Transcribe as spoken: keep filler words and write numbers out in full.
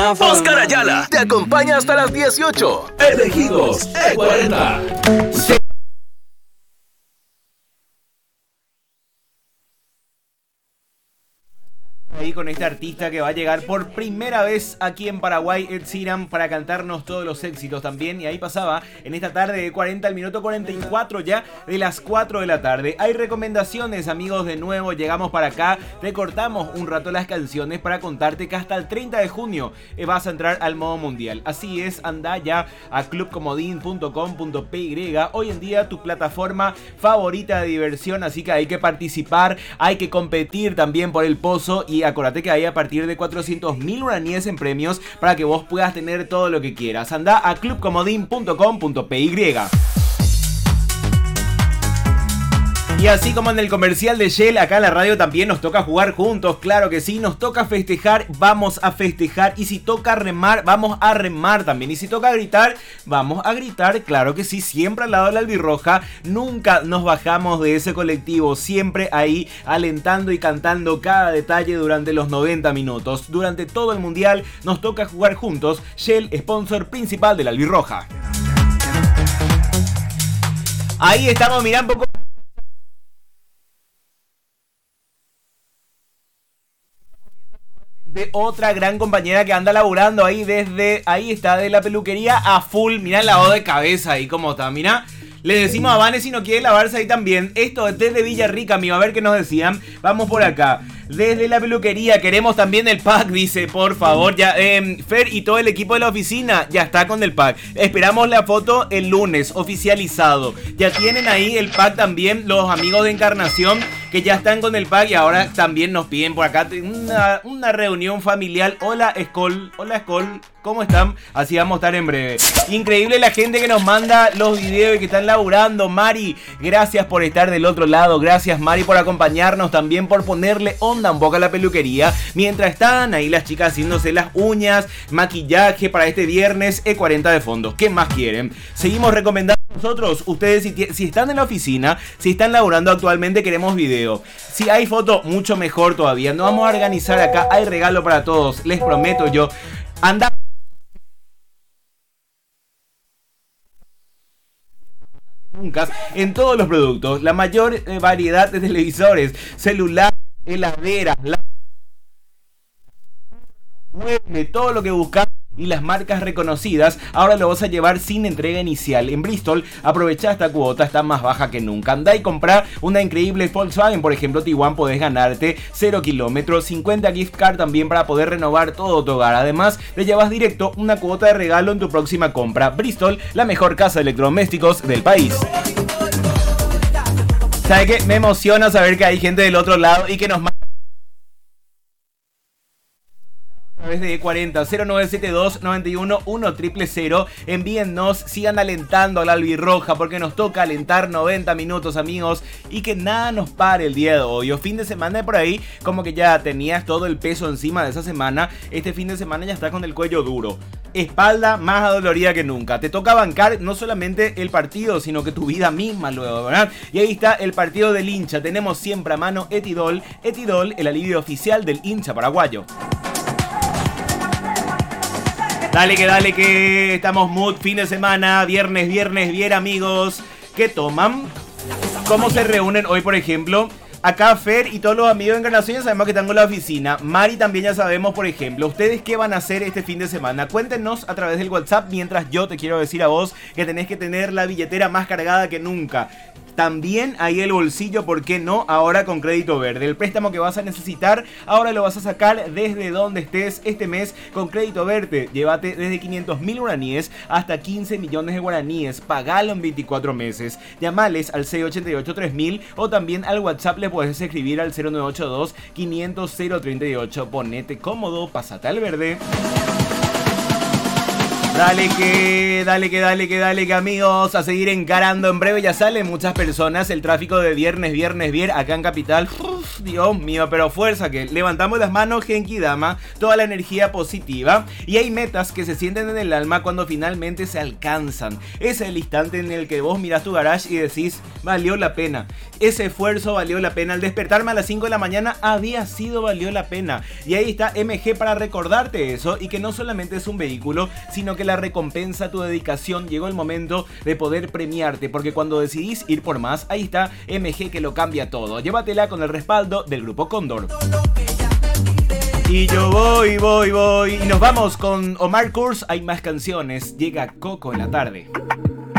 Oscar Ayala te acompaña hasta las dieciocho. Elegidos E cuarenta. Ahí con este artista que va a llegar por primera vez aquí en Paraguay, Ed Sheeran, para cantarnos todos los éxitos también. Y ahí pasaba en esta tarde de cuarenta al minuto cuarenta y cuatro ya de las cuatro de la tarde. Hay recomendaciones, amigos, de nuevo llegamos para acá. Te cortamos un rato las canciones para contarte que hasta el treinta de junio vas a entrar al modo mundial. Así es, anda ya a club comodín punto com punto p y. Hoy en día tu plataforma favorita de diversión, así que hay que participar, hay que competir también por el pozo. Y acordate que hay a partir de cuatrocientos mil guaraníes en premios para que vos puedas tener todo lo que quieras. Anda a club comodín punto com punto p y. Y así como en el comercial de Shell, acá en la radio también nos toca jugar juntos, claro que sí, nos toca festejar, vamos a festejar, y si toca remar, vamos a remar también, y si toca gritar, vamos a gritar, claro que sí, siempre al lado de la albirroja, nunca nos bajamos de ese colectivo, siempre ahí alentando y cantando cada detalle durante los noventa minutos, durante todo el mundial nos toca jugar juntos. Shell, sponsor principal de la albirroja. Ahí estamos, mirando un poco de otra gran compañera que anda laburando ahí desde, ahí está, de la peluquería a full. Mirá el lavado de cabeza ahí como está, mirá. Le decimos a Vane si no quiere lavarse ahí también. Esto es desde Villarrica, amigo, a ver qué nos decían. Vamos por acá. Desde la peluquería queremos también el pack, dice, por favor. Ya, eh, Fer y todo el equipo de la oficina ya está con el pack. Esperamos la foto el lunes, oficializado. Ya tienen ahí el pack también los amigos de Encarnación, que ya están con el pack, y ahora también nos piden por acá una, una reunión familiar. Hola, Skol. Hola, Skol. ¿Cómo están? Así vamos a estar en breve. Increíble la gente que nos manda los videos y que están laburando. Mari, gracias por estar del otro lado. Gracias, Mari, por acompañarnos. También por ponerle onda un poco a la peluquería. Mientras están ahí las chicas haciéndose las uñas, maquillaje para este viernes, E cuarenta de fondo. ¿Qué más quieren? Seguimos recomendando nosotros. Ustedes, si, si están en la oficina, si están laburando actualmente, queremos video. Si hay foto, mucho mejor todavía. Nos vamos a organizar acá. Hay regalo para todos. Les prometo yo. Anda en todos los productos, la mayor eh, variedad de televisores, celulares, heladeras, la... mueble, todo lo que buscas y las marcas reconocidas, ahora lo vas a llevar sin entrega inicial. En Bristol, aprovecha esta cuota, está más baja que nunca. Andá y comprar una increíble Volkswagen, por ejemplo, Tiguan, podés ganarte cero kilómetros, cincuenta gift card también para poder renovar todo tu hogar. Además, te llevas directo una cuota de regalo en tu próxima compra. Bristol, la mejor casa de electrodomésticos del país. ¿Sabe qué? Me emociona saber que hay gente del otro lado y que nos manda a través de E cuarenta, cero nueve siete dos, nueve uno, uno cero cero cero. Envíennos, sigan alentando a la albirroja, porque nos toca alentar noventa minutos, amigos, y que nada nos pare el día de hoy. O fin de semana de por ahí, como que ya tenías todo el peso encima de esa semana, este fin de semana ya estás con el cuello duro, espalda más adolorida que nunca. Te toca bancar no solamente el partido, sino que tu vida misma luego, ¿verdad? Y ahí está el partido del hincha. Tenemos siempre a mano Etidol. Etidol, el alivio oficial del hincha paraguayo. Dale que dale que estamos mood, fin de semana, viernes, viernes, bien, amigos. ¿Qué toman? ¿Cómo se reúnen hoy, por ejemplo? Acá Fer y todos los amigos de Encarnación ya sabemos que están en la oficina. Mari también ya sabemos, por ejemplo. ¿Ustedes qué van a hacer este fin de semana? Cuéntenos a través del WhatsApp, mientras yo te quiero decir a vos que tenés que tener la billetera más cargada que nunca. También ahí el bolsillo, ¿por qué no? Ahora con Crédito Verde. El préstamo que vas a necesitar, ahora lo vas a sacar desde donde estés este mes con Crédito Verde. Llévate desde quinientos mil guaraníes hasta quince millones de guaraníes. Pagalo en veinticuatro meses. Llamales al seis ocho ocho, tres mil o también al WhatsApp le puedes escribir al cero nueve ocho dos, quinientos, cero treinta y ocho. Ponete cómodo, pasate al verde. Dale que, dale que, dale que, dale que, amigos, a seguir encarando. En breve ya salen muchas personas. El tráfico de viernes, viernes, viernes acá en Capital. Uf, Dios mío, pero fuerza que levantamos las manos, Genki Dama, toda la energía positiva. Y hay metas que se sienten en el alma cuando finalmente se alcanzan. Ese es el instante en el que vos mirás tu garage y decís, valió la pena. Ese esfuerzo valió la pena. Al despertarme a las cinco de la mañana había sido valió la pena. Y ahí está M G para recordarte eso y que no solamente es un vehículo, sino que la recompensa a tu dedicación. Llegó el momento de poder premiarte, porque cuando decidís ir por más, ahí está M G que lo cambia todo. Llévatela con el respaldo del Grupo Cóndor. Y yo voy, voy, voy. Y nos vamos con Omar Kurz. Hay más canciones. Llega Coco en la tarde.